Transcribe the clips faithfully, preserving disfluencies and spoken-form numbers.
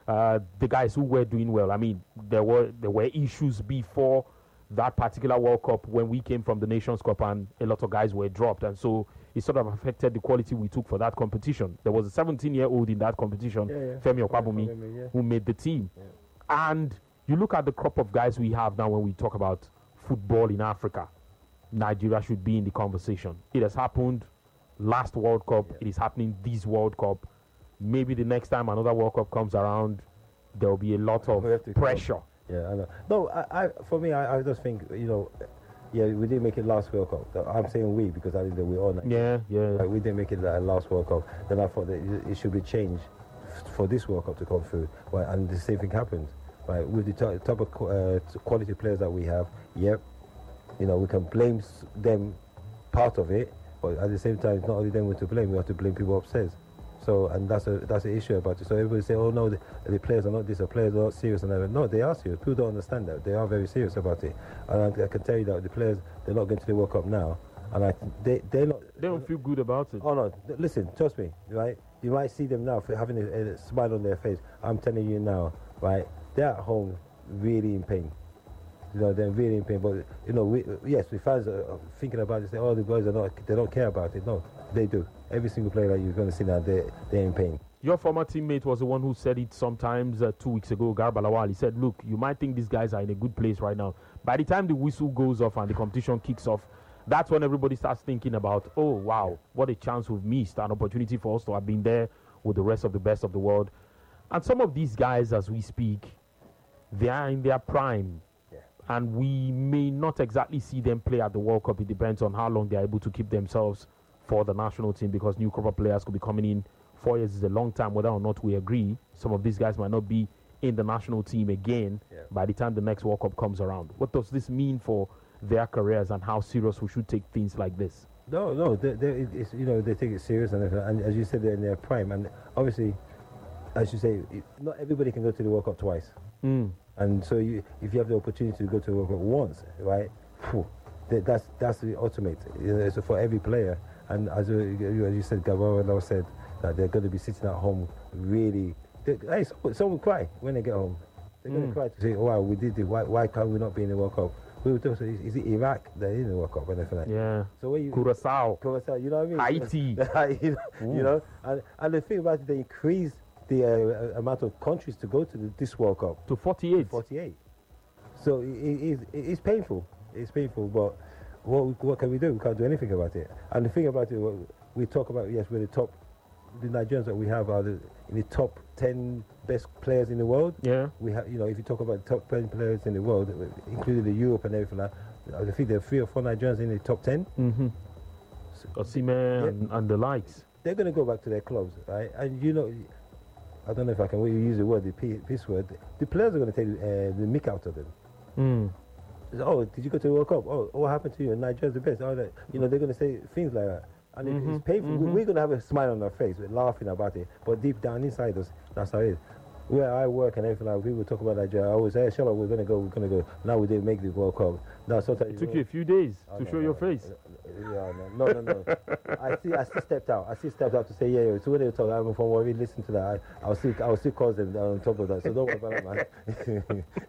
uh, the guys who were doing well. I mean, there were there were issues before that particular World Cup when we came from the Nations Cup, and a lot of guys were dropped, and so it sort of affected the quality we took for that competition. There was a seventeen-year-old in that competition, yeah, yeah. Femi Okwabumi, yeah. who made the team. Yeah. And you look at the crop of guys we have now when we talk about football in Africa, Nigeria should be in the conversation. It has happened last World Cup. Yeah. It is happening this World Cup. Maybe the next time another World Cup comes around, there will be a lot of pressure. Come. Yeah, I know. No, I, I for me, I, I just think, you know, yeah, we didn't make it last World Cup. I'm saying we because I think that we all. Yeah, yeah. Like, we didn't make it uh, last World Cup. Then I thought that it, it should be changed for this World Cup to come through. Right, and the same thing happened. Right, with the t- type of uh, quality players that we have, yep, you know, we can blame them part of it, but at the same time, it's not only them we have to blame. We have to blame people upstairs. So, and that's a that's an issue about it. So everybody say, oh no, the, the players are not this, the players are not serious and everything. No, they are serious. People don't understand that. They are very serious about it. And I, I can tell you that the players, they're not going to the World Cup now. And I, they, they're not. They don't feel good about it. Oh no, listen, trust me, right? You might see them now for having a, a smile on their face. I'm telling you now, right? They're at home really in pain. You know, they're really in pain. But, you know, we, yes, the fans are thinking about it, say, oh, the boys are not, they don't care about it. No, they do. Every single player that you're going to see now, they're, they're in pain. Your former teammate was the one who said it sometimes uh, two weeks ago, Garba Lawal. He said, look, you might think these guys are in a good place right now. By the time the whistle goes off and the competition kicks off, that's when everybody starts thinking about, oh, wow, what a chance we've missed, an opportunity for us to have been there with the rest of the best of the world. And some of these guys, as we speak, they are in their prime. Yeah. And we may not exactly see them play at the World Cup. It depends on how long they're able to keep themselves for the national team, because new crop of players could be coming in. Four years is a long time, whether or not we agree. Some of these guys might not be in the national team again yeah. by the time the next World Cup comes around. What does this mean for their careers and how serious we should take things like this? No, no, they, they, it's, you know, they take it serious, and, and as you said, they're in their prime. And obviously, as you say, not everybody can go to the World Cup twice. Mm. And so you, if you have the opportunity to go to the World Cup once, right, phew, that, that's that's the ultimate. You know, so for every player. And as you, as you said, Gabor said that they're going to be sitting at home really. They, hey, some, some will cry when they get home. They're mm. going to cry to say, oh, wow, we did it. Why, why can't we not be in the World Cup? We were talking, is, is it Iraq they're in the World Cup or anything like that? Yeah. So when you, Curacao. Curacao, you know what I mean? Haiti. you know, you know? And, and the thing about it, they increased the uh, amount of countries to go to the, this World Cup. To forty-eight. forty-eight. So it, it, it, it's painful. It's painful, but what, what can we do? We can't do anything about it. And the thing about it, we talk about, yes, we're the top, the Nigerians that we have are the, in the top ten best players in the world. Yeah. We have, you know, if you talk about the top ten players in the world, including the Europe and everything like that, I think there are three or four Nigerians in the top ten. Mm-hmm. So, Osimhen yeah. and, and the likes. They're going to go back to their clubs, right? And you know, I don't know if I can use the word, the peace word. The players are going to take uh, the mick out of them. Mm. Oh, did you go to the World Cup? Oh, what happened to you? Nigeria's the best. Oh, that, you know, they're going to say things like that. And mm-hmm. it, it's painful. Mm-hmm. We're going to have a smile on our face. We're laughing about it. But deep down inside us, that's how it is. Where I work and everything, like people talk about Nigeria, I always say, hey, Shala, we're going to go, we're going to go. Now we didn't make the World Cup. Now, sometimes it took you, know, you a few days oh, to no, show no, your face. Yeah, no, no, no. no. I see, I still stepped out. I still stepped out to say, yeah, yeah. So when they talk, I'm from where we listen to that, I, I'll still, I'll still cause them on top of that. So don't worry about it,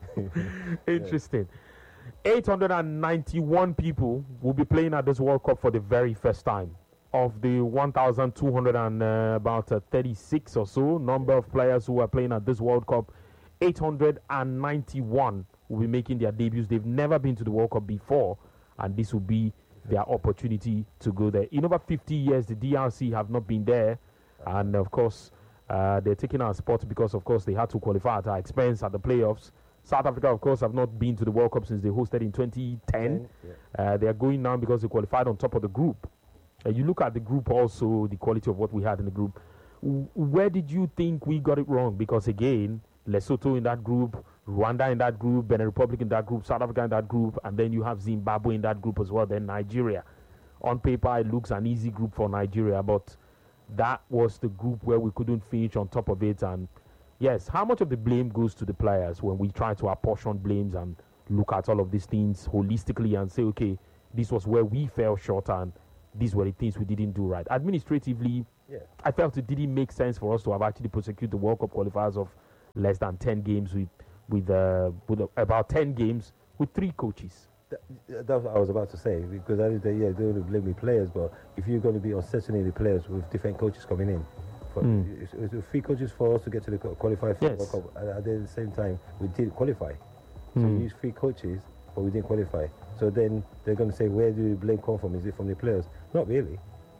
man. Interesting. eight hundred ninety-one people will be playing at this World Cup for the very first time. Of the one thousand two hundred and uh, about uh, thirty-six or so number of players who are playing at this World Cup, eight hundred ninety-one will be making their debuts. They've never been to the World Cup before, and this will be their opportunity to go there. In over fifty years, the D R C have not been there, and of course, uh, they're taking our spot because, of course, they had to qualify at our expense at the playoffs. South Africa, of course, have not been to the World Cup since they hosted in twenty ten. Yeah. Uh, they are going now because they qualified on top of the group. Uh, you look at the group also, the quality of what we had in the group. W- where did you think we got it wrong? Because, again, Lesotho in that group, Rwanda in that group, Benin Republic in that group, South Africa in that group, and then you have Zimbabwe in that group as well, then Nigeria. On paper, it looks an easy group for Nigeria, but that was the group where we couldn't finish on top of it. And yes, how much of the blame goes to the players when we try to apportion blames and look at all of these things holistically and say, okay, this was where we fell short and these were the things we didn't do right. Administratively, yeah. I felt it didn't make sense for us to have actually prosecuted the World Cup qualifiers of less than ten games with with uh, with uh, about ten games with three coaches. That, that's what I was about to say, because I did, yeah, they would blame the players, but if you're going to be uncertain the players with different coaches coming in, for, mm. it's, it's three coaches for us to get to the qualify for yes. the World Cup, and at the same time we did qualify. So Mm. we used three coaches, but we didn't qualify. So then they're going to say, where do the blame come from? Is it from the players? Not really.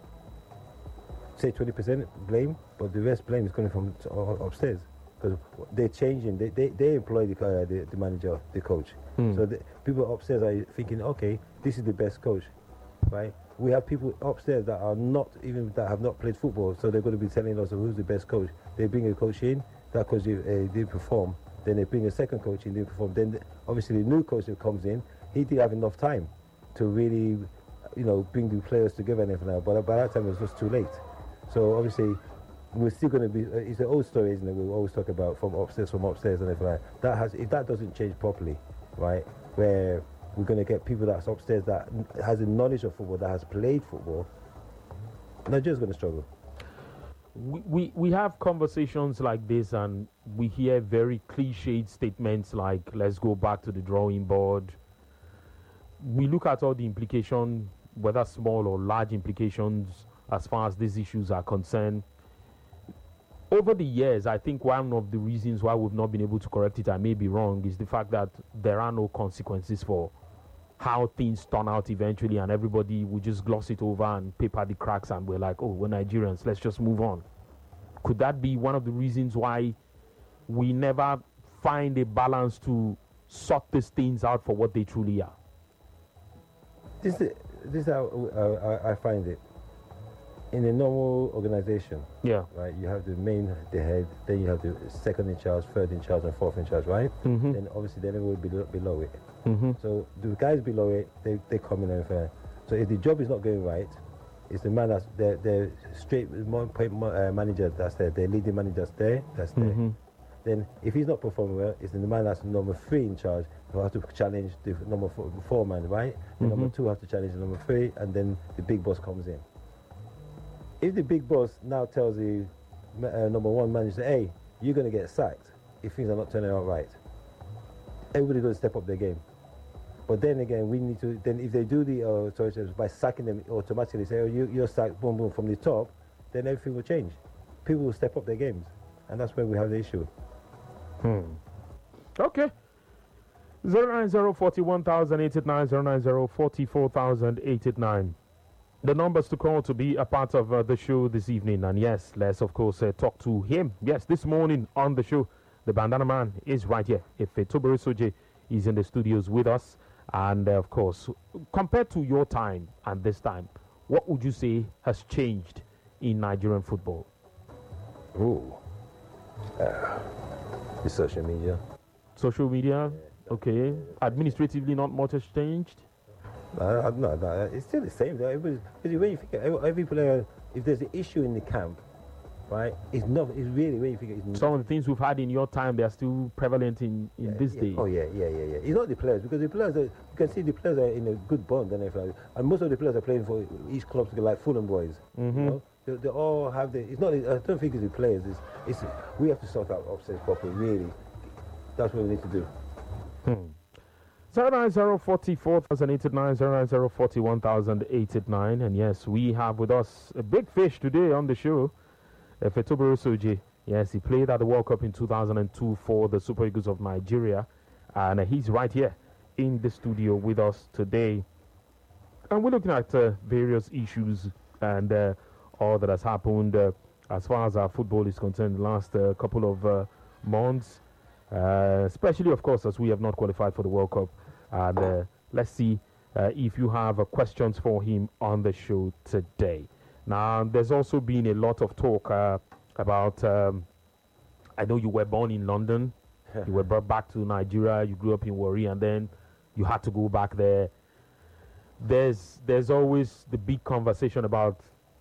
Say twenty percent blame, but the rest blame is coming from uh, upstairs, because they're changing. They they, they employ the, uh, the the manager, the coach. Mm. So the people upstairs are thinking, okay, this is the best coach, right? We have people upstairs that are not even that have not played football, so they're going to be telling us who's the best coach. They bring a coach in, that coach uh, didn't perform. Then they bring a second coach in, didn't perform. Then the, obviously the new coach that comes in, he didn't have enough time to really, you know, bring the players together and everything. But by that time it was just too late. So obviously we're still going to be. Uh, it's an old story, isn't it? We always talk about from upstairs, from upstairs, and everything. Like that has if that doesn't change properly, right? Where we're going to get people that's upstairs that has a knowledge of football, that has played football. Nigeria's going to struggle. We, we we have conversations like this, and we hear very cliched statements like "let's go back to the drawing board." We look at all the implications, whether small or large implications, as far as these issues are concerned. Over the years, I think one of the reasons why we've not been able to correct it, I may be wrong, is the fact that there are no consequences for how things turn out eventually, and everybody will just gloss it over and paper the cracks, and we're like, oh, we're Nigerians, let's just move on. Could that be one of the reasons why we never find a balance to sort these things out for what they truly are? This is, this is how uh, I, I find it. In a normal organization, yeah, right, you have the main, the head, then you have the second in charge, third in charge, and fourth in charge, right? Mm-hmm. Then obviously then everyone will be below, below it. Mm-hmm. So the guys below it, they, they come in and fair. So if the job is not going right, it's the man that's the the straight uh, manager that's there, the leading manager that's there, that's there. Mm-hmm. Then if he's not performing well, it's the man that's number three in charge who has to challenge the number four, four man, right? The Mm-hmm. number two has to challenge the number three, and then the big boss comes in. If the big boss now tells the uh, number one manager, hey, you're going to get sacked if things are not turning out right, everybody's going to step up their game. But then again, we need to, then if they do the uh, authorities by sacking them automatically, say, oh, you, you're sacked, boom, boom, from the top, then everything will change. People will step up their games. And that's where we have the issue. Hmm. Okay. zero nine zero four one thousand eight eight nine, zero nine zero four four thousand eight eight nine. The numbers to call to be a part of uh, the show this evening. And yes, let's of course uh, talk to him. Yes, this morning on the show, the Bandana Man is right here. If uh, Tobere Soje is in the studios with us. And uh, of course, compared to your time and this time, what would you say has changed in Nigerian football? Ooh. Uh, the social media. Social media? Okay. Administratively, not much has changed? Uh, no, no, it's still the same. Every, when you think every, every player, if there's an issue in the camp, right, it's not. It's really when you think it's some of the things we've had in your time, they are still prevalent in, in yeah, this yeah. day. Oh yeah, yeah, yeah, yeah. It's not the players, because the players, are, you can see the players are in a good bond and everything, and most of the players are playing for each club, like Fulham boys. Mm-hmm. You know, they, they all have the. It's not. I don't think it's the players. It's, it's we have to sort out upstairs properly. Really, that's what we need to do. Hmm. zero nine zero four four thousand eight eight nine, zero nine zero four one thousand eight eight nine. And yes, we have with us a big fish today on the show, uh, Tobere Soje. Yes, he played at the World Cup in two thousand two for the Super Eagles of Nigeria. And uh, he's right here in the studio with us today. And we're looking at uh, various issues and uh, all that has happened uh, as far as our football is concerned the last uh, couple of uh, months. Uh, especially, of course, as we have not qualified for the World Cup. And uh, let's see uh, if you have uh, questions for him on the show today. Now, there's also been a lot of talk uh, about, um, I know you were born in London, you were brought back to Nigeria, you grew up in Warri, and then you had to go back there. There's, there's always the big conversation about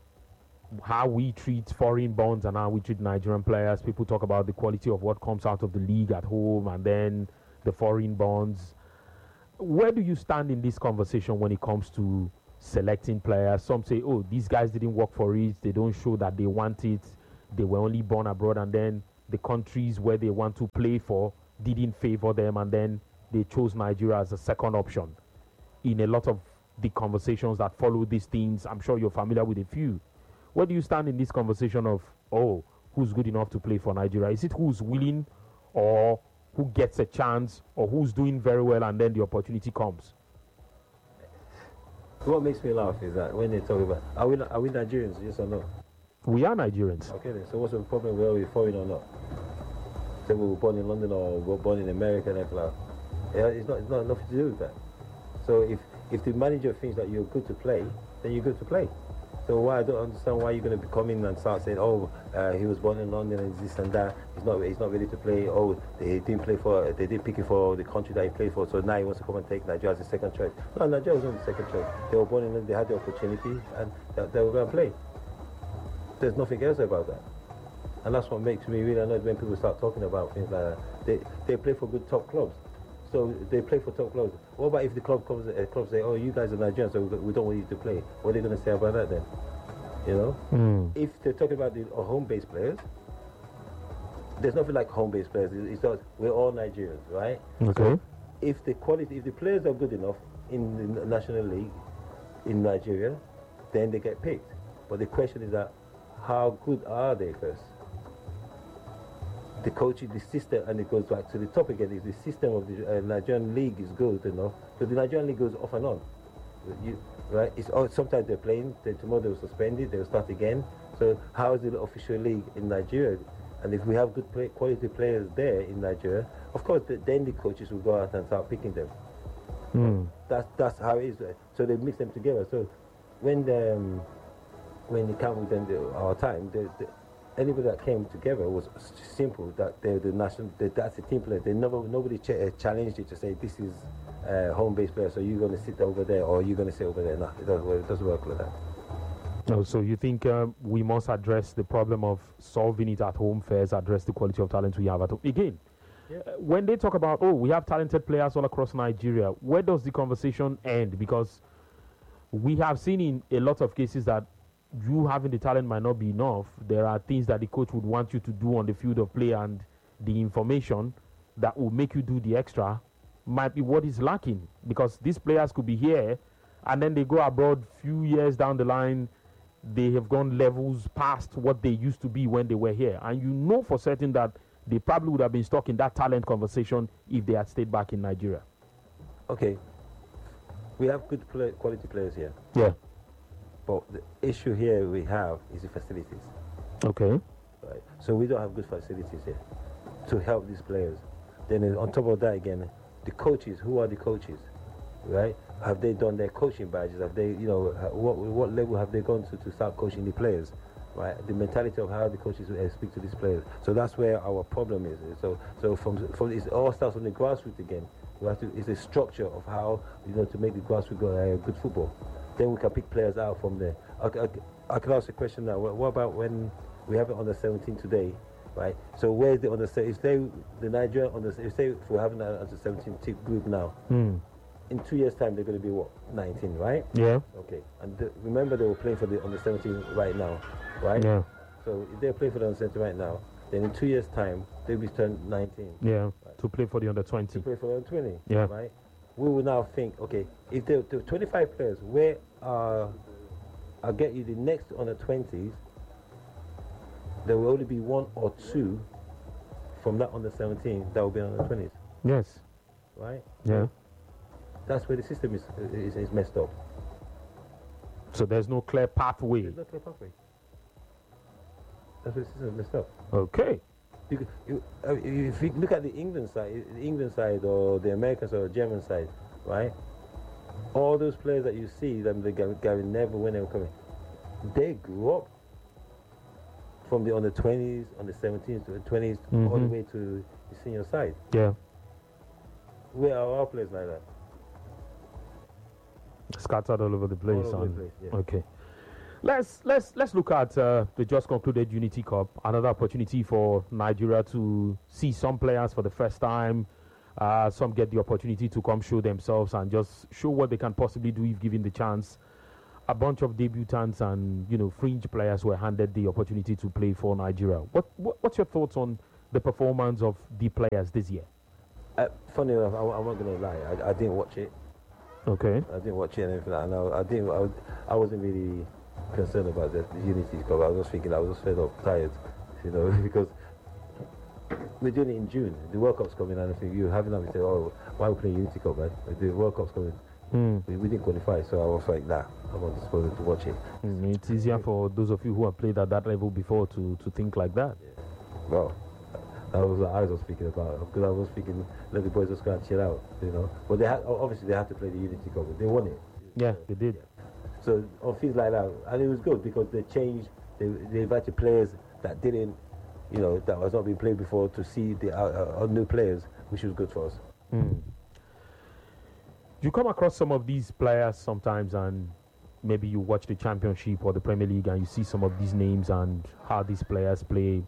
how we treat foreign bonds and how we treat Nigerian players. People talk about the quality of what comes out of the league at home and then the foreign bonds. Where do you stand in this conversation when it comes to selecting players? Some say, oh, these guys didn't work for it. They don't show that they want it. They were only born abroad, and then the countries where they want to play for didn't favor them, and then they chose Nigeria as a second option. In a lot of the conversations that follow these things, I'm sure you're familiar with a few. Where do you stand in this conversation of, oh, who's good enough to play for Nigeria? Is it who's willing, or who gets a chance, or who's doing very well and then the opportunity comes? What makes me laugh is that when they talk about, are we, are we Nigerians, yes or no? We are Nigerians. Okay then, so what's the problem, whether we're foreign or not? So we were born in London or we were born in America and everything like that. Yeah, it's not, it's not nothing to do with that. So if, if the manager thinks that you're good to play, then you're good to play. So why I don't understand why you're going to come in and start saying, oh, uh, he was born in London and this and that. He's not, he's not ready to play. Oh, they didn't play for, they didn't pick him for the country that he played for. So now he wants to come and take Nigeria as a second choice. No, Nigeria was not the second choice. They were born in London. They had the opportunity and they, they were going to play. There's nothing else about that. And that's what makes me really annoyed when people start talking about things like that. They, they play for good top clubs. So they play for top clubs. What about if the club comes, uh, club say, oh, you guys are Nigerians, so we don't want you to play. What are they going to say about that then? You know? Mm. If they're talking about the uh, home-based players, there's nothing like home-based players. It's not, we're all Nigerians, right? Okay. So if the quality, if the players are good enough in the National League in Nigeria, then they get picked. But the question is that, how good are they first? The coaching, the system, and it goes back to the top again, is the system of the uh, Nigerian league is good enough. So the Nigerian league goes off and on. You, right? It's all, sometimes they're playing, then tomorrow they'll suspend it, they'll start again. So how is the official league in Nigeria? And if we have good play, quality players there in Nigeria, of course, the, then the coaches will go out and start picking them. Mm. That's that's how it is. So they mix them together. So when the, um, when they come within the, our time, the, the, anybody that came together was simple. That they're the national. They, that's the team player. They never nobody ch uh, challenged it to say this is uh, home-based player. So you're going to sit over there or you're going to sit over there. No, it doesn't work. It doesn't work like that. Oh, so you think uh, we must address the problem of solving it at home first, address the quality of talent we have at home? Again, yeah. uh, when they talk about, oh, we have talented players all across Nigeria, where does the conversation end? Because we have seen in a lot of cases that you having the talent might not be enough. There are things that the coach would want you to do on the field of play, and the information that will make you do the extra might be what is lacking, because these players could be here and then they go abroad few years down the line, they have gone levels past what they used to be when they were here, and you know for certain that they probably would have been stuck in that talent conversation if they had stayed back in Nigeria. Okay, we have good play quality players here. Yeah. But the issue here we have is the facilities. Okay. Right. So we don't have good facilities here to help these players. Then uh, on top of that again, the coaches, who are the coaches? Right? Have they done their coaching badges? Have they, you know, what what level have they gone to to start coaching the players? Right? The mentality of how the coaches uh, speak to these players. So that's where our problem is. So so from from it all starts from the grassroots again. We have to, it's a structure of how, you know, to make the grassroots go uh, good football. Then we can pick players out from there. I, I, I can ask a question now. What, what about when we have it on the seventeen today, right? So where's the under if they the Nigeria on the if they if we're having an under seventeen team group now, mm. in two years' time they're going to be what, nineteen, right? Yeah. Okay. And the, remember they were playing for the under seventeen right now, right? Yeah. So if they're playing for the under seventeen right now, then in two years' time they'll be turned nineteen. Yeah. Right? To play for the under twenty. To play for the under twenty. Yeah. Right. We will now think, okay, if there are twenty-five players, where are, I'll get you the next under twenties, there will only be one or two from that under seventeen that will be under twenties. Yes. Right? Yeah. That's where the system is, is, is messed up. So there's no clear pathway. There's no clear pathway. That's where the system is messed up. Okay. You, you, uh, if you look at the England side, the England side or the American side or the German side, right? All those players that you see, them the Gary Neville when they were coming, they grew up from the under twenties, under seventeens, to the twenties, mm-hmm. all the way to the senior side. Yeah. Where are our players like that? Scattered all over the place. All over the place, yeah. Okay. Let's let's let's look at uh, the just concluded Unity Cup. Another opportunity for Nigeria to see some players for the first time. Uh, some get the opportunity to come show themselves and just show what they can possibly do if given the chance. A bunch of debutants and you know fringe players were handed the opportunity to play for Nigeria. What, what what's your thoughts on the performance of the players this year? Uh, funny enough, I, I'm not going to lie. I, I didn't watch it. Okay. I didn't watch it and everything like that. And I, I didn't. I, was, I wasn't really concerned about the, the Unity Cup. I was just thinking I was just fed up, tired, you know, because we're doing it in June. The World Cup's coming, and I think you having them say, "Oh, why are we playing Unity Cup, man? The World Cup's coming." Mm. We, we didn't qualify, so I was like, "Nah, I'm not supposed to watch it." Mm, it's easier for those of you who have played at that level before to, to think like that. Yeah. Well, that was what I was speaking about, because I was thinking, let the boys just go and chill out, you know. But they had, obviously they had to play the Unity Cup. They won it. Yeah, they did. Yeah. So on things like that, and it was good because they changed. They, they invited players that didn't, you know, that was not being played before to see the uh, uh, new players, which was good for us. Mm. You come across some of these players sometimes, and maybe you watch the Championship or the Premier League, and you see some of these names and how these players play,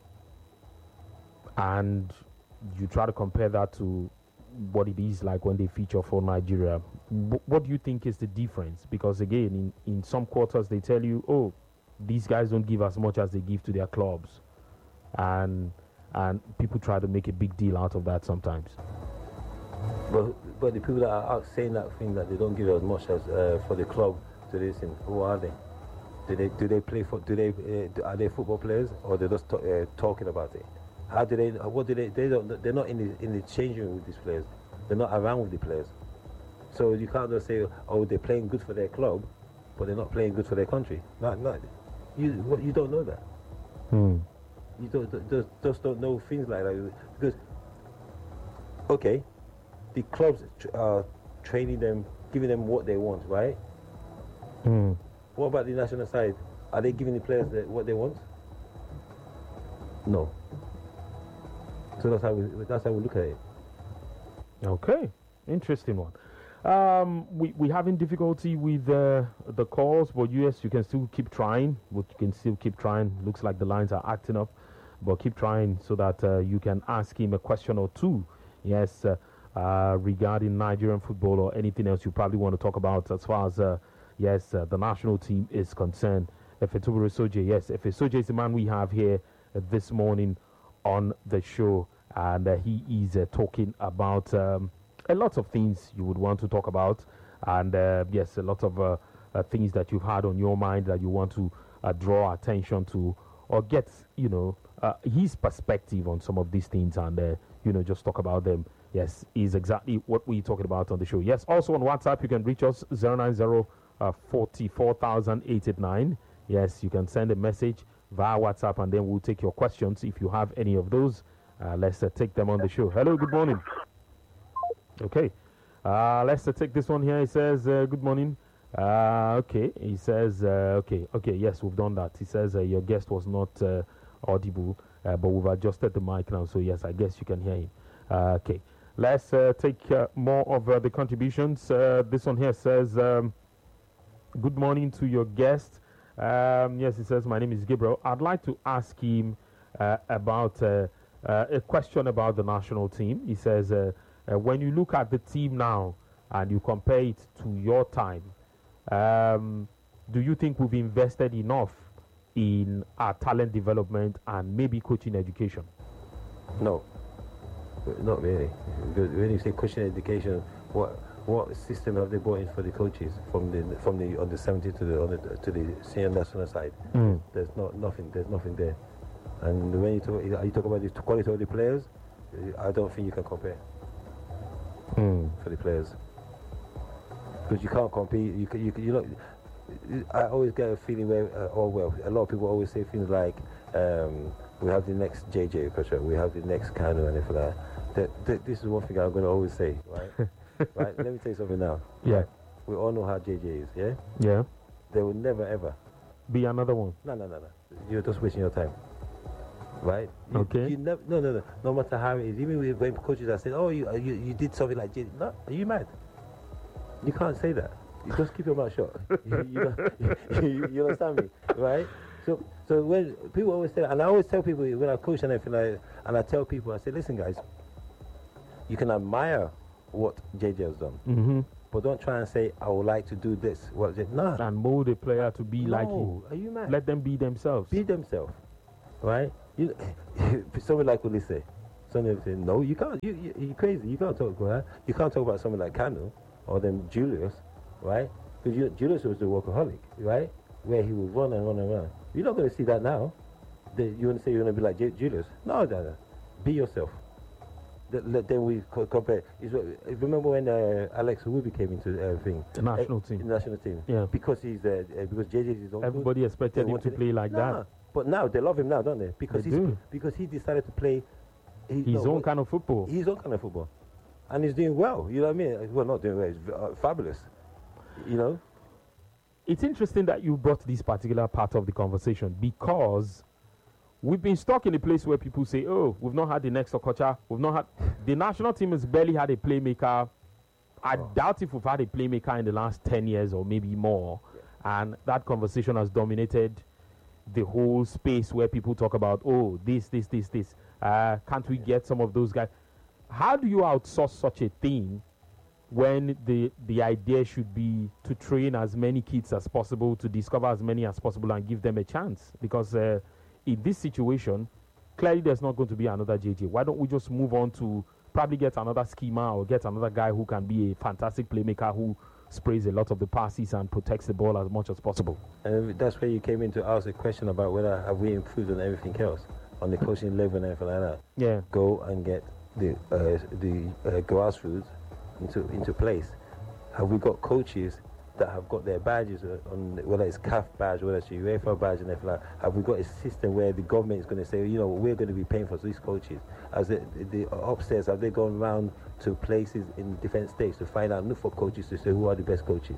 and you try to compare that to what it is like when they feature for Nigeria. W- what do you think is the difference? Because again, in, in some quarters they tell you, oh, these guys don't give as much as they give to their clubs, and and people try to make a big deal out of that sometimes. But but the people that are out saying that thing that they don't give as much as uh, for the club to this, and who are they? Do they do they play for? Do they uh, are they football players, or they're just t- uh, talking about it? How do they? What do they? They don't. They're not in the in the changing room with these players. They're not around with the players. So you can't just say, oh, they're playing good for their club, but they're not playing good for their country. No, no. You what you don't know that. Hmm. You don't just, just don't know things like that, because okay, the clubs are training them, giving them what they want, right? Hmm. What about the national side? Are they giving the players the, what they want? No. So that's how we that's how we look at it. Okay, interesting one. Um, we we having difficulty with uh, the calls, but yes, you can still keep trying. But you can still keep trying. Looks like the lines are acting up, but keep trying so that uh, you can ask him a question or two. Yes, uh, uh, regarding Nigerian football or anything else you probably want to talk about as far as uh, yes uh, the national team is concerned. Efetobure Soje, yes, Efe Soje is the man we have here uh, this morning on the show, and uh, he is uh, talking about um, a lot of things you would want to talk about, and uh, yes, a lot of uh, uh, things that you've had on your mind that you want to uh, draw attention to, or get, you know, uh, his perspective on some of these things, and uh, you know, just talk about them. Yes, is exactly what we're talking about on the show. Yes, also on WhatsApp, you can reach us zero nine zero forty-four thousand eight eight nine. Yes, you can send a message via WhatsApp, and then we'll take your questions if you have any of those. Uh, let's uh, take them on the show. Hello, good morning. Okay, uh, let's uh, take this one here. He says, uh, good morning. Uh, okay, he says, uh, okay, okay, yes, we've done that. He says uh, your guest was not uh, audible, uh, but we've adjusted the mic now, so yes, I guess you can hear him. Uh, okay, let's uh, take uh, more of uh, the contributions. Uh, this one here says, um, good morning to your guest. Um, yes, he says, my name is Gabriel. I'd like to ask him uh, about uh, uh, a question about the national team. He says, uh, uh, when you look at the team now and you compare it to your time, um, do you think we've invested enough in our talent development and maybe coaching education? No, not really. Because when you say coaching education, what what system have they brought in for the coaches from the from the under seventy to the, on the to the senior national side? Mm. There's not nothing. There's nothing there. And when you talk, you talk about the quality of the players, I don't think you can compare Mm. for the players, because you can't compete. You can, you can, you know. I always get a feeling where, uh, oh well, a lot of people always say things like, um, we have the next J J Petra, we have the next Kanu and everything like that. That, that. This is one thing I'm going to always say, right? Right? Let me tell you something now. Yeah. We all know how J J is, yeah? Yeah. There will never ever Be another one. No, no, no, no. You're just wasting your time. Right? You, Okay. You never, no, no, no. No matter how it is. Even with when coaches are saying, oh, you, you, you did something like J J. No, are you mad? You can't say that. You just keep your mouth shut. you, you, don't- you, you understand me, right? So, so when people always say, and I always tell people when I coach and everything, like, and I tell people, I say, listen, guys, you can admire what J J has done, Mm-hmm. but don't try and say, I would like to do this. What? No, And mold a player to be like him. no. Are you mad? Let them be themselves. Be themselves, right? You, someone like Ulisse, Some of them say, no, you can't. You, you, you're crazy. You can't talk about that. You can't talk about someone like Kanu or then Julius, right? Because Julius was the workaholic, right? Where he would run and run and run. You're not going to see that now. The, you want to say you're going to be like J- Julius? No, Dada. Be yourself. The, the, then we co- compare. Is, remember when uh, Alex Iwobi came into everything? The national uh, team. The national team. Yeah. Because he's uh, uh, because J J is his uncle. Everybody expected him to play like nah. that. But now they love him now, don't they? Because They he's do. because he decided to play he, His no, own kind of football. his own kind of football, and he's doing well. You know what I mean? Well, not doing well. He's uh, fabulous. You know. It's interesting that you brought this particular part of the conversation because we've been stuck in a place where people say, oh, we've not had the next Okocha. We've not had... The national team has barely had a playmaker. I Oh. doubt if we've had a playmaker in the last ten years or maybe more. Yeah. And that conversation has dominated the whole space where people talk about, oh, this, this, this, this. Uh, can't we get some of those guys? How do you outsource such a thing when the the idea should be to train as many kids as possible, to discover as many as possible and give them a chance? Because uh, in this situation, clearly there's not going to be another J J. Why don't we just move on to probably get another schema or get another guy who can be a fantastic playmaker who sprays a lot of the passes and protects the ball as much as possible? And that's where you came in to ask a question about whether have we improved on everything else, on the coaching level and everything like that. Yeah. Go and get the uh, the uh, grassroots into into place. Have we got coaches that have got their badges uh, on, whether it's C A F badge, whether it's UEFA badge and everything like that? Have we got a system where the government is going to say, you know, we're going to be paying for these coaches? As the, the upstairs, have they gone around to places in different states to find out, look for coaches to say who are the best coaches?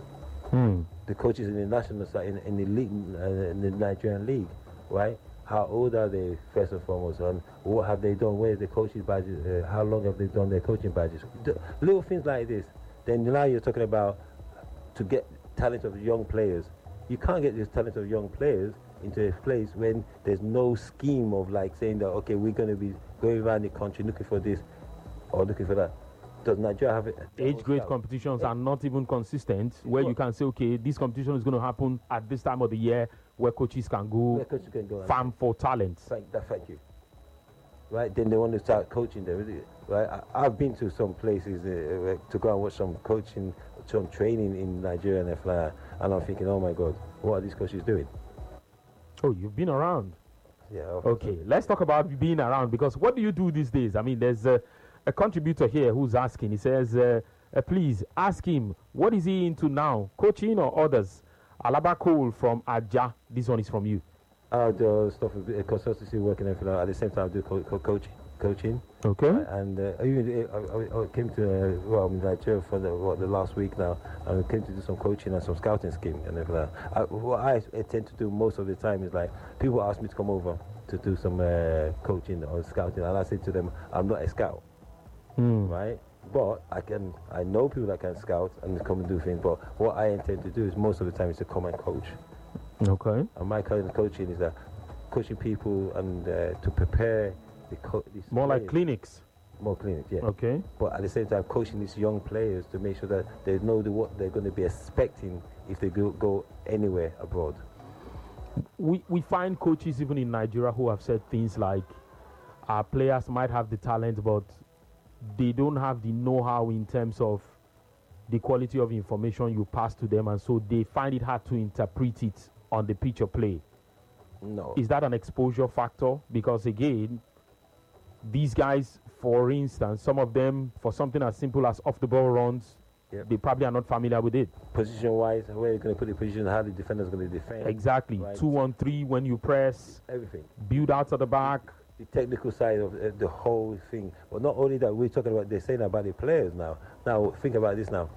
Hmm. The coaches in the national side, in, in the league, uh, in the Nigerian league, right? How old are they, first and foremost, and what have they done? Where's the coaches' badges? Uh, how long have they done their coaching badges? D- little things like this. Then now you're talking about to get talent of young players. You can't get this talent of young players into a place when there's no scheme of like saying that, okay, we're going to be going around the country looking for this or looking for that. Does Nigeria have it? Age grade competitions are not even consistent, where you can say, okay, this competition is going to happen at this time of the year, where coaches can go Where coaches can go and farm for talent. Thank, that, thank you. Right, then they want to start coaching them. Right, I, I've been to some places uh, to go and watch some coaching, some training in Nigeria and everything like that, and I'm thinking, oh my God, what are these coaches doing? Oh, you've been around. Yeah. Okay, let's talk about being around, because what do you do these days? I mean, there's a, a contributor here who's asking. He says, uh, uh, please ask him, what is he into now, coaching or others? Alaba Cole from Aja. This one is from you. I do stuff with uh, consultancy work and everything like that. At the same time, I do co- co- coaching. Coaching. Okay. Uh, and uh, I, even, I, I, I came to uh, well, I'm in Nigeria for the, what, the last week now, and I came to do some coaching and some scouting scheme and everything like that. I, what I tend to do most of the time is like people ask me to come over to do some uh, coaching or scouting, and I say to them, I'm not a scout, Mm. right? But I can, I know people that can scout and come and do things. But what I intend to do is most of the time is to come and coach. Okay. And my kind of coaching is that coaching people and uh, to prepare the co- these More like players. clinics. More clinics, yeah. Okay. But at the same time, coaching these young players to make sure that they know the, what they're going to be expecting if they go, go anywhere abroad. We, we find coaches even in Nigeria who have said things like our players might have the talent, but they don't have the know-how in terms of the quality of information you pass to them, and so they find it hard to interpret it on the pitch of play. No. Is that an exposure factor? Because again, these guys, for instance, some of them, for something as simple as off-the-ball runs, Yep. they probably are not familiar with it. Position-wise, where you're going to put the position, how the defender's going to defend. Exactly. Right. Two on three when you press, Everything. build out at the back. The technical side of uh, the whole thing. But not only that, we're talking about, they're saying about the players now. Now, think about this now.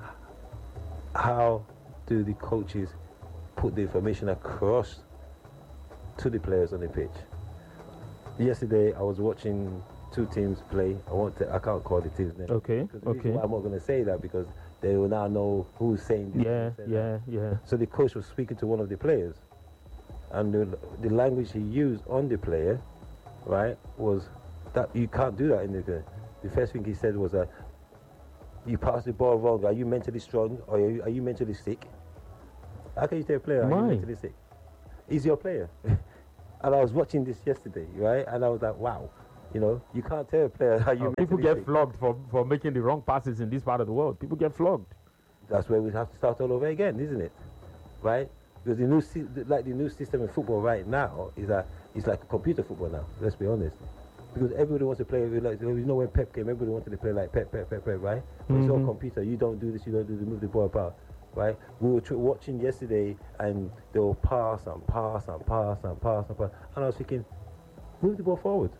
How do the coaches put the information across to the players on the pitch? Yesterday, I was watching two teams play. I want to, I can't call the teams name. Okay, Because the reason okay. why I'm not going to say that because they will now know who's saying this. Yeah, who's saying that. yeah, yeah. So the coach was speaking to one of the players, and the, the language he used on the player, right, was that you can't do that in the. The first thing he said was that you pass the ball wrong. Are you mentally strong or are you, are you mentally sick? How can you tell a player are Why? you mentally sick? He's your player. And I was watching this yesterday, right, and I was like, wow. You know, you can't tell a player how you. Uh, people get flogged for, for making the wrong passes in this part of the world. People get flogged. That's where we have to start all over again, isn't it? Right? Because the new, like the new system in football right now is that it's like a computer football now. Let's be honest. Because everybody wants to play like, you know, when Pep came, everybody wanted to play like Pep, Pep, Pep, Pep, right? But mm-hmm. It's all computer. You don't do this, you don't do this, move the ball about, right? We were tr- watching yesterday, and they will pass and pass and pass and pass and pass, and I was thinking, move the ball forward.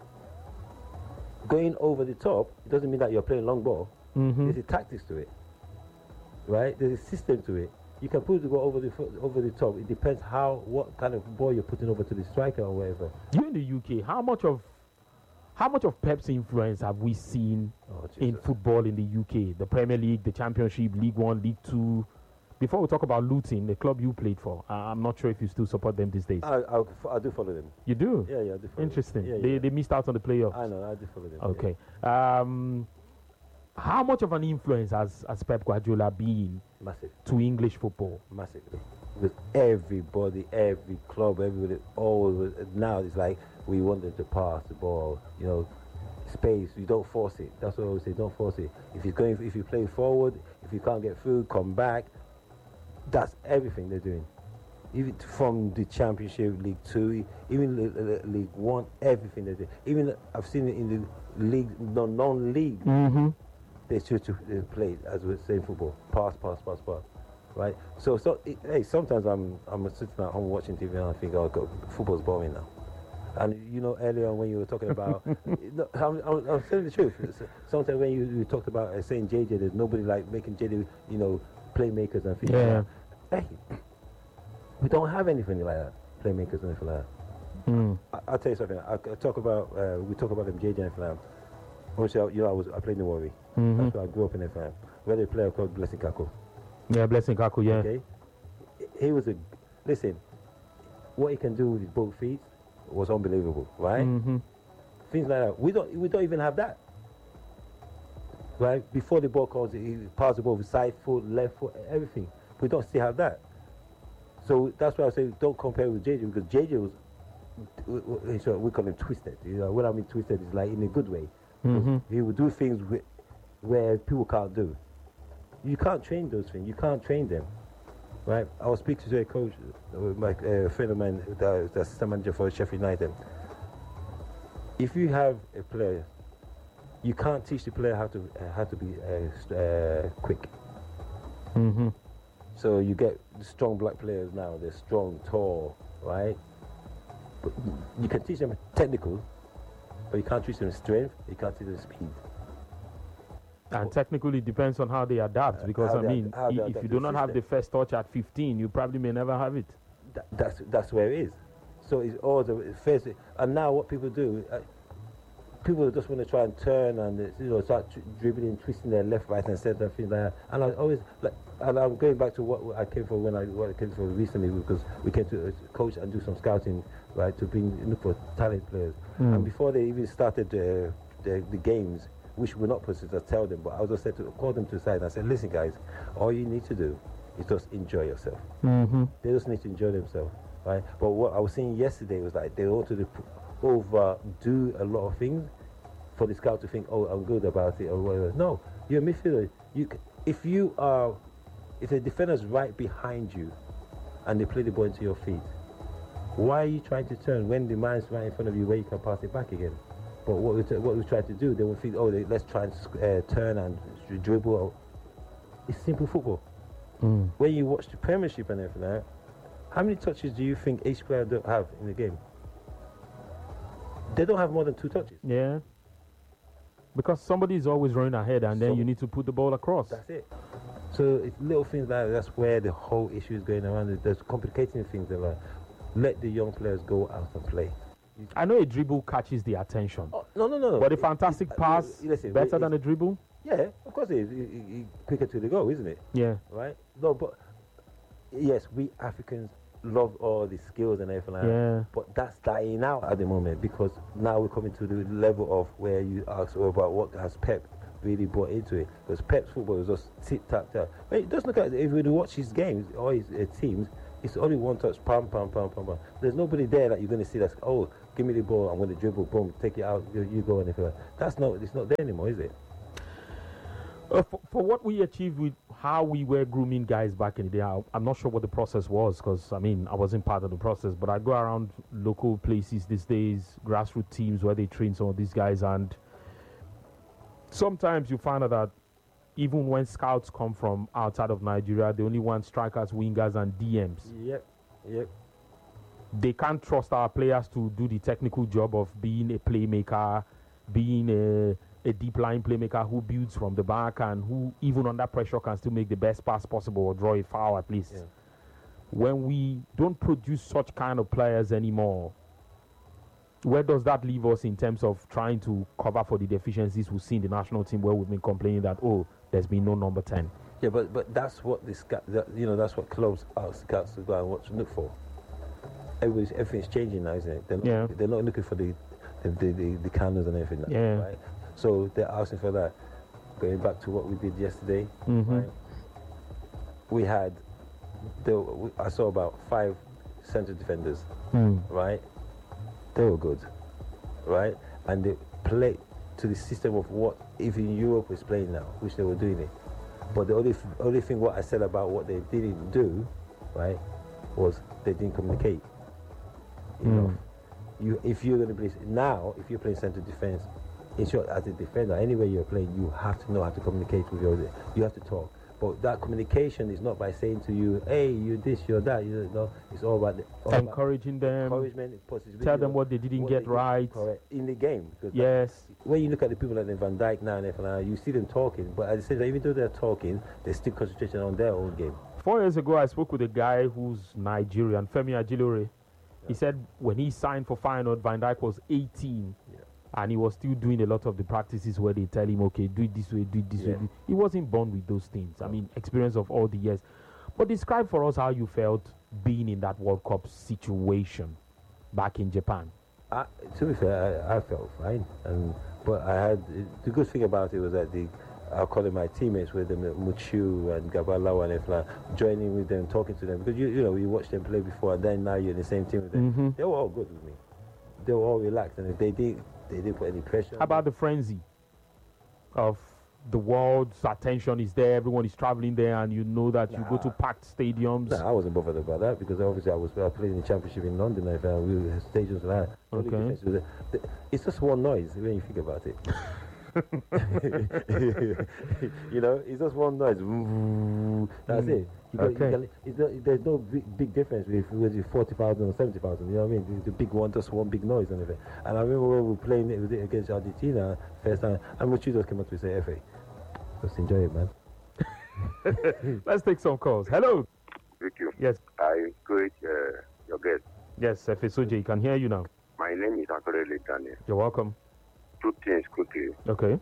Going over the top, it doesn't mean that you're playing long ball. Mm-hmm. There's a tactics to it, right? There's a system to it. You can put the ball over the over the top. It depends how, what kind of ball you're putting over to the striker or whatever. You in the U K, how much of how much of Pep's influence have we seen oh, in football in the U K? The Premier League, the Championship, League One, League Two. Before we talk about Luton, the club you played for, uh, I'm not sure if you still support them these days. I, I, I do follow them. You do? Yeah, yeah, I do follow Interesting. them. Yeah, they, yeah. they missed out on the playoffs. I know, I do follow them. Okay. Yeah. Um, how much of an influence has, has Pep Guardiola been Massive. to English football? Massively. With everybody, every club, everybody, all now it's like we want them to pass the ball, you know, space. You don't force it. That's what I always say. Don't force it. If you're going, if you play forward, if you can't get through, come back. That's everything they're doing. Even from the Championship, League Two, even the, the League One, everything they do. Even I've seen it in the league, no non-league. Mm-hmm. They should to play as we say in football. Pass, pass, pass, pass. Right. So, so it, hey, sometimes I'm I'm sitting at home watching T V and I think, oh, God, football's boring now. And you know, earlier on when you were talking about, no, I'm, I'm, I'm telling the truth. Sometimes when you, you talked about uh, saying J J, there's nobody like making J J, you know, playmakers and things yeah. like that. Hey, we don't have anything like that. Playmakers and anything like that. Mm. I, I'll tell you something. I, I talk about uh, we talk about them J J and anything like that. Obviously, you know, I was I played in the Warri. Mm-hmm. That's where I grew up in F M. We had a player called Blessing Kako. Yeah, Blessing Kako. Yeah. Okay. He was a listen. What he can do with his both feet was unbelievable, right? Mm-hmm. Things like that. We don't we don't even have that. Right? Before the ball comes, he passes the ball with side foot, left foot, everything. We don't still have that. So that's why I say don't compare with J J, because J J was, we call him twisted. You know, when I mean twisted, it's like in a good way. Mm-hmm. He would do things wh- where people can't do. You can't train those things. You can't train them. Right? I was speaking to a coach, uh, my uh, friend of mine, the, the assistant manager for Sheffield United. If you have a player, you can't teach the player how to uh, how to be uh, uh, quick. Mm-hmm. So you get the strong black players now. They're strong, tall, right? But you can teach them technical, but you can't teach them strength. You can't teach them speed. And technically, it depends on how they adapt. Because how I they mean, ad- i- if you do not have the first touch at fifteen, you probably may never have it. That, that's that's where it is. So it's all the first. And now what people do, uh, people just want to try and turn and uh, you know start tr- dribbling, twisting their left, right, and center, things like that. And I always like, and I'm going back to what I came for when I what I came for recently, because we came to uh, coach and do some scouting, right, to bring look for talent players. Mm. And before they even started uh, the the games, which we're not supposed to tell them, but I was just said to call them to the side and I said, listen guys, all you need to do is just enjoy yourself. Mm-hmm. They just need to enjoy themselves, right? But what I was seeing yesterday was like they wanted to overdo a lot of things for the scout to think, oh, I'm good about it or whatever. No, you're a midfielder. You, c- if you are, if the defender's right behind you and they play the ball into your feet, why are you trying to turn when the man's right in front of you where you can pass it back again? But what we, t- what we try to do, they will think, oh, they, let's try and uh, turn and dribble. It's simple football. Mm. When you watch the Premiership and everything, like that, how many touches do you think each player do have in the game? They don't have more than two touches. Yeah. Because somebody is always running ahead, and then Some- you need to put the ball across. That's it. So it's little things like that, that's where the whole issue is going around. There's complicating things that like, let the young players go out and play. I know a dribble catches the attention, Oh, no, no, no, no. but a It- fantastic it- pass uh, listen, better it- than a dribble. Yeah, of course it is. It, it, it, quicker to the goal, isn't it? Yeah. Right? No, but yes, we Africans love all the skills and everything like Yeah. that. But that's dying out at the moment, because now we're coming to the level of where you ask about what has Pep really brought into it. Because Pep's football is just tic tac tac. But just look at, if you watch his games or his uh, teams, it's only one touch, pam, pam, pam, pam, pam. There's nobody there that you're going to see that's, oh, give me the ball, I'm going to dribble, boom, take it out, you, you go and anything. That's not, it's not there anymore, is it? Uh, for, for what we achieved with how we were grooming guys back in the day, I, I'm not sure what the process was because, I mean, I wasn't part of the process, but I go around local places these days, grassroots teams where they train some of these guys, and sometimes you find out that even when scouts come from outside of Nigeria, they only want strikers, wingers, and D Ms. Yep, yep. They can't trust our players to do the technical job of being a playmaker, being a a deep line playmaker who builds from the back and who, even under pressure, can still make the best pass possible or draw a foul at least. Yeah. When we don't produce such kind of players anymore, where does that leave us in terms of trying to cover for the deficiencies we see in the national team, where we've been complaining that, oh, there's been no number ten? Yeah, but but that's what the scout, that, you know, that's what clubs ask scouts to go and what to look for. Everybody's, everything's changing now, isn't it? They're not, yeah. they're not looking for the the the, the, the cannons and everything. Yeah. Right? So they're asking for that. Going back to what we did yesterday, mm-hmm. right? We had, there, we, I saw about five centre defenders, mm. right? They were good, right? And they played to the system of what even Europe is playing now, which they were doing it. But the only only thing what I said about what they didn't do, right, was they didn't communicate. You mm. know, you if you're going to play now, if you're playing centre defence. In short, as a defender, anywhere you're playing, you have to know how to communicate with your. You have to talk, but that communication is not by saying to you, "Hey, you this, you're that." You know, it's all about the, all encouraging about them, encouragement, positivity, tell them what they didn't what get they right. Correct in the game. Yes. That, when you look at the people like Van Dijk now and everything, you see them talking, but at the same time, even though they're talking, they're still concentrating on their own game. Four years ago, I spoke with a guy who's Nigerian, Femi Ajilore. Yeah. He said when he signed for Feyenoord, Van Dijk was eighteen. Yeah. And he was still doing a lot of the practices where they tell him, okay, do it this way, do it this yeah. way. He wasn't born with those things. I mean, experience of all the years. But describe for us how you felt being in that World Cup situation back in Japan. I, to be fair, I, I felt fine. And, but I had, the good thing about it was that the, I'll call them my teammates with them, Muchu and Gabalawa and everything, joining with them, talking to them. Because, you, you know, you watched them play before and then now you're in the same team with them. Mm-hmm. They were all good with me. They were all relaxed. And if they did, they didn't put any pressure. How about the frenzy of the world's attention is there, everyone is traveling there, and you know that nah. you go to packed stadiums? Nah, I wasn't bothered about that because obviously I was I playing the championship in London and uh, we were stadiums like that. Okay. It's just one noise when you think about it. You know, it's just one noise. That's mm. it. You got, okay. you got, it's not, there's no big, big difference if it was forty thousand or seventy thousand. You know what I mean? The, the big one, just one big noise and everything. And I remember when we were playing it, it against Argentina first time, and Muchu just came up to say, F A, just enjoy it, man. Let's take some calls. Hello. Thank you. Yes. I encourage uh, your guest. Yes, F A Soji, you can hear you now. My name is Akore Letane. You're welcome. Two things quickly. Okay.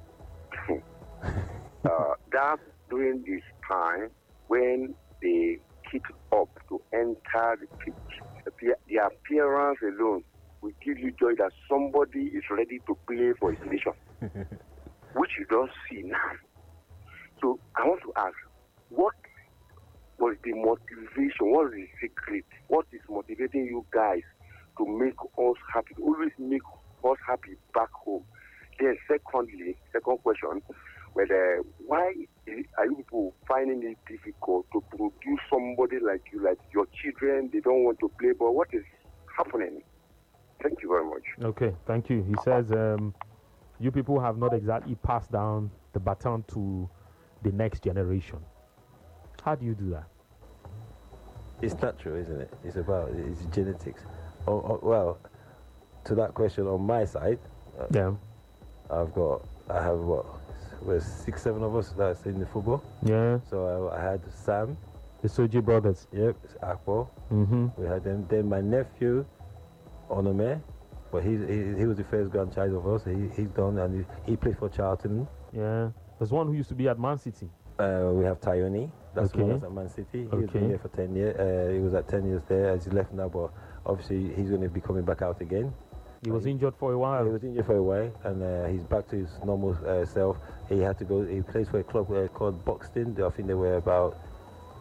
uh, that during this time when they kick up to enter the pitch, the appearance alone will give you joy that somebody is ready to play for his nation, which you don't see now. So I want to ask, what was the motivation? What is the secret? What is motivating you guys to make us happy, to always make us happy back home? Then secondly, second question, whether why are you people finding it difficult to produce somebody like you, like your children? They don't want to play, but what is happening? Thank you very much. Okay, thank you. He says um, you people have not exactly passed down the baton to the next generation. How do you do that? It's natural, isn't it? It's about, it's genetics. Oh, oh, well, to that question on my side, uh, yeah, I've got, I have what, we're six, seven of us that's in the football. Yeah. So I, I had Sam. The Soji brothers. Yep, it's Akpo. Mm-hmm. We had them. Then my nephew, Onome, but he, he he was the first grandchild of us. He he's done and he, he played for Charlton. Yeah. There's one who used to be at Man City. Uh, we have Tayoni. That's okay. one that's at Man City. He okay. was been there for ten years. Uh, he was at ten years there. As he left now, but obviously he's going to be coming back out again. He was he, injured for a while. He was injured for a while, and uh, he's back to his normal uh, self. He had to go. He plays for a club uh, called Buxton. I think they were about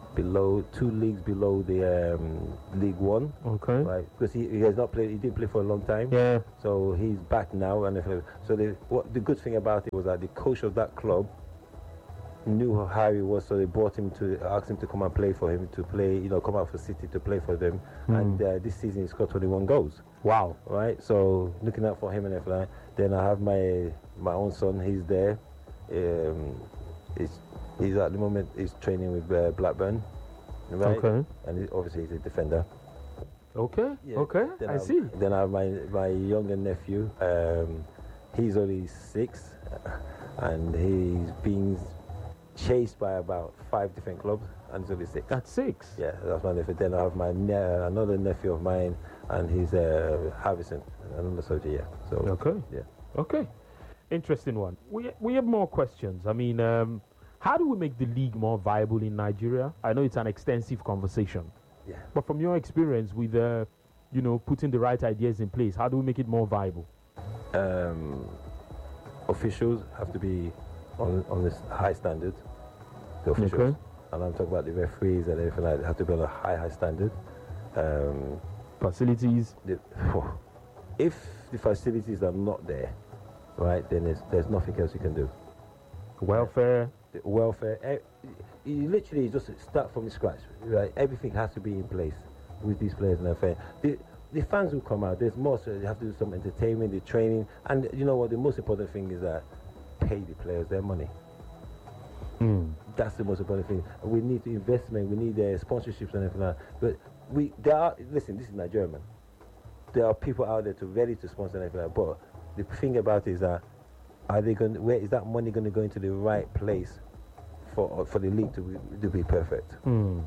below two leagues below the um, League One. Okay. Right, because he, he has not played. He didn't play for a long time. Yeah. So he's back now, and if, so the what the good thing about it was that the coach of that club knew how he was, so they brought him to asked him to come and play for him to play. You know, come out for City to play for them. Mm. And uh, this season he scored twenty-one goals. Wow. Right. So looking out for him and everything. Then I have my my own son. He's there. Um, he's he's at the moment he's training with uh, Blackburn. Right? Okay. And he, obviously he's a defender. Okay. Yeah. Okay. Then I have, see. Then I have my my younger nephew. Um, he's only six, and he's been chased by about five different clubs, and he's only six. That's six. Yeah, that's my nephew. Then I have my ne- another nephew of mine, and he's uh, Harrison, another soldier. Yeah. So. Okay. Yeah. Okay. Interesting one. We we have more questions. I mean, um, how do we make the league more viable in Nigeria? I know it's an extensive conversation. Yeah. But from your experience with, uh, you know, putting the right ideas in place, how do we make it more viable? Um, officials have to be on on this high standard. The officials, Okay. and I'm talking about the referees and everything like that, have to be on a high high standard. Um, Facilities. the, if the facilities are not there, right, then there's there's nothing else you can do. Welfare. The welfare, eh, you literally just start from scratch, right? Everything has to be in place with these players and everything. The, the fans will come out. There's more, so you have to do some entertainment, the training, and you know what? The most important thing is that pay the players their money. Mm. That's the most important thing. We need the investment. We need the sponsorships and everything like that. But we, there are. Listen, this is Nigeria, man. There are people out there to ready to sponsor and everything like that. But the thing about it is that, are they going? Where is that money going to go into the right place for for the league to be, to be perfect? Mm.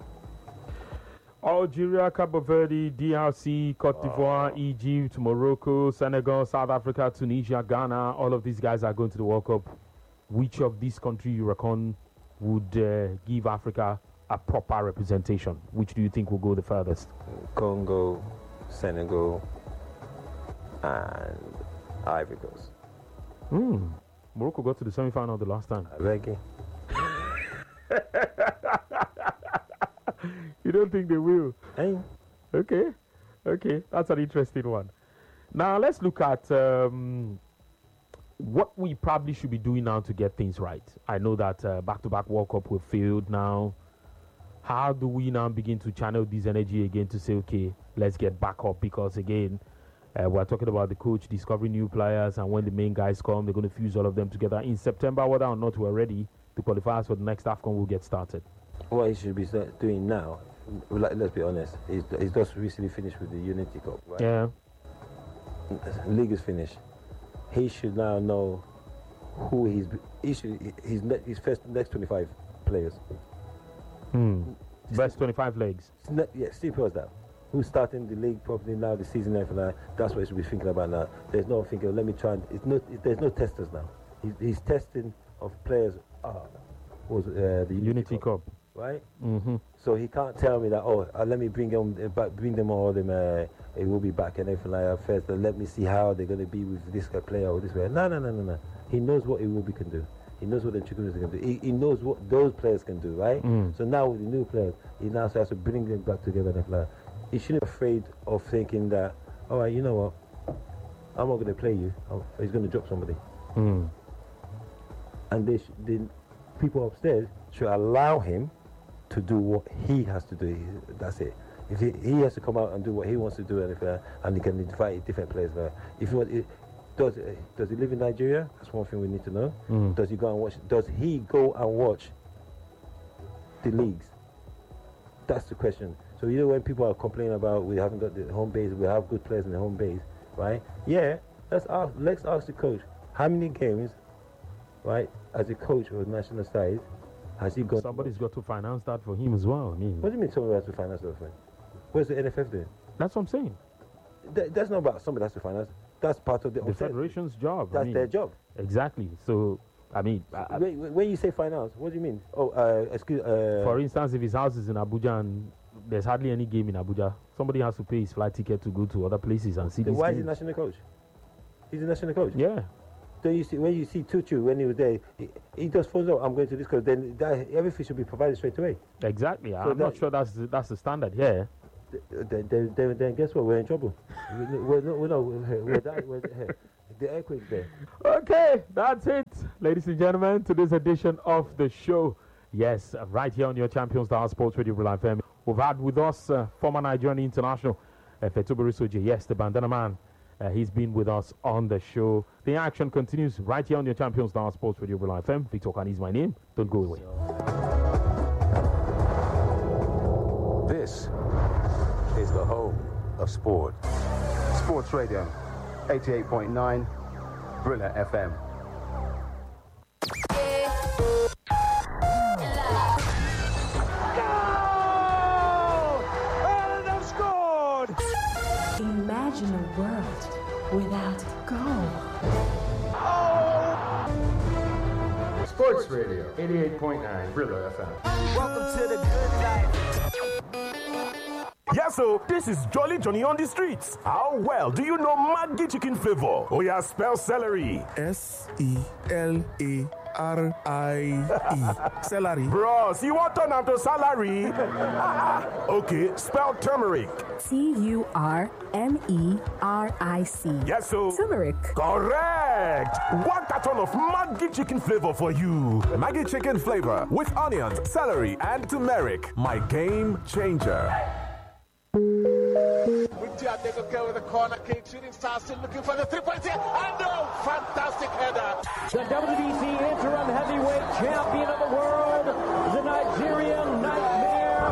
Algeria, Cabo Verde, D R C, Cote d'Ivoire, Oh. Egypt, Morocco, Senegal, South Africa, Tunisia, Ghana. All of these guys are going to the World Cup. Which of these countries you reckon would uh, give Africa a proper representation? Which do you think will go the furthest? Congo, Senegal, and Ivory Coast. Mm. Morocco got to the semi-final the last time. Reggae. You don't think they will? Hey. Okay, okay, that's an interesting one. Now let's look at um, what we probably should be doing now to get things right. I know that uh, back-to-back World Cup will failed now. How do we now begin to channel this energy again to say, okay, let's get back up? Because again, uh, we're talking about the coach discovering new players, and when the main guys come, they're going to fuse all of them together. In September, whether or not we're ready, the qualifiers for the next AFCON will get started. What he should be start doing now, like, let's be honest, he's, he's just recently finished with the Unity Cup, right? Yeah. League is finished. He should now know who he's. He should, his, ne- his first next twenty-five players. Hmm. Best twenty-five legs. Ne- yeah, Steve was that. Who's starting the league properly now, the season and everything like that. That's what he should be thinking about now. There's no thinking, let me try and. It's not, it, there's no testers now. He's, he's testing of players. Uh, was uh, the Unity, Unity Cup, Cup. right? Mm-hmm. So he can't tell me that, oh, uh, let me bring them uh, back, bring them all them. Uh, it will be back and everything like that first. Uh, let me see how they're going to be with this guy player or this way. No, no, no, no, no. He knows what Iwobi can do. He knows what the Chukwueze can do. He, he knows what those players can do, right? Mm. So now with the new players, he now has to bring them back together and everything like that. He shouldn't be afraid of thinking that, all right, you know what, I'm not going to play you. I'm, he's going to drop somebody. Mm. And they sh- the people upstairs should allow him to do what he has to do. He- That's it. If he, he has to come out and do what he wants to do, and, if, uh, and he can invite different players. Uh, if he want, it, does uh, does he live in Nigeria? That's one thing we need to know. Mm. Does he go and watch? Does he go and watch the leagues? That's the question. So you know when people are complaining about we haven't got the home base, we have good players in the home base, right? Yeah, let's ask. Let's ask the coach how many games, right? As a coach of the national side, has he got? Somebody's got to finance that for him as well. I mean, What do you mean somebody has to finance that thing? Where's the N F F doing? that's what I'm saying. Th- that's not about somebody has to finance. That's part of the, The of their- federation's job. I That's mean, their job. Exactly. So, I mean, I- I- When, when you say finance, what do you mean? Oh, uh, excuse. Uh, for instance, if his house is in Abuja and there's hardly any game in Abuja, somebody has to pay his flight ticket to go to other places and see then these why is he games. national coach? He's a national coach. Yeah. don't you see when you see Tutu when he was there, he, he just phones out, I'm going to this because then that, everything should be provided straight away. Exactly. So I'm that, not sure that's the, that's the standard here. Then, then, then, then guess what? We're in trouble. we're, we're, we're, we're, we're, that, we're the earthquake's there. Okay, that's it, ladies and gentlemen, to this edition of the show. Yes, right here on your Champions Star Sports Radio Real F M. We've had with us uh, former Nigerian international uh, Fetubiri Soji. Yes, the bandana man. Uh, he's been with us on the show. The action continues right here on your Champions Star Sports Radio Real F M. Victor Kani is my name. Don't go away. This is the home of sport. Sports Radio, eighty-eight point nine, Brilla F M. Imagine a world without goal. Oh! Sports Radio, eighty-eight point nine, Brilla F M. Welcome to the good life. Yeah, so this is Jolly Johnny on the streets. How well do you know Maggi chicken flavor? Oh yeah, spell celery. S E L A R I E. Celery. Bros, you want to turn out to salary? Okay, spell turmeric. T U R M E R I C. Yes, so. Turmeric. Correct. One carton of Maggi chicken flavor for you. Maggi chicken flavor with onions, celery, and turmeric. My game changer. They go go with the corner kick, shooting star still looking for the three-point hit, and oh, fantastic header. The W B C interim heavyweight champion of the world, the Nigerian Nightmare.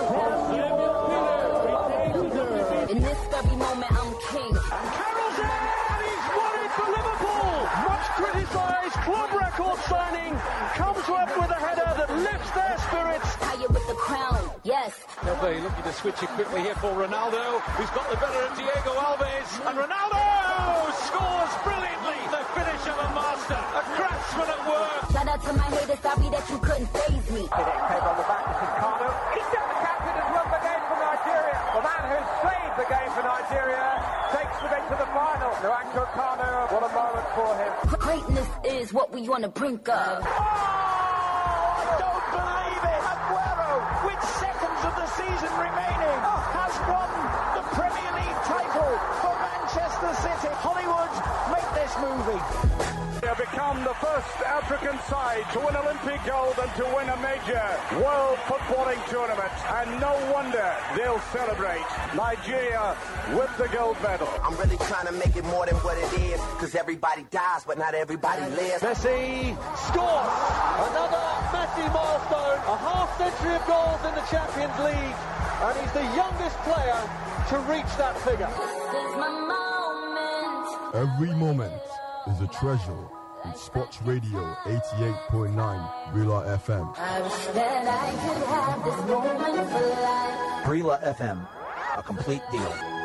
In this very moment, I'm king. And Carroll's there, and he's won it for Liverpool. Much criticised club record signing comes up with a header that lifts their spirits. Higher with the crown, yes. They'll be looking to switch it quickly here for Ronaldo, who's got the better of Diego Alves, and Ronaldo scores brilliantly. The finish of a master, a craftsman at work. Shout out to my haters, sorry that you couldn't faze me. Came on the back to Chincano. He's got the captain and won the game for Nigeria. The man who's played the game for Nigeria takes them into the final. Nwankwo Kanu, what a moment for him. Greatness is what we want to brink of. Oh, I don't believe it. Aguero, with seconds of the season remaining, has won the Premier League title for Manchester City. Hollywood, make this movie. They have become the first African side to win Olympic gold and to win a major world footballing tournament. And no wonder they'll celebrate. Nigeria with the gold medal. I'm really trying to make it more than what it is, because everybody dies, but not everybody lives. Messi scores another massive milestone, a half century of goals in the Champions League, and he's the youngest player to reach that figure. This is my moment. Every moment is a treasure in Sports Radio eighty-eight point nine Brilla F M. I wish that I could have this moment for life. Brilla F M, a complete deal.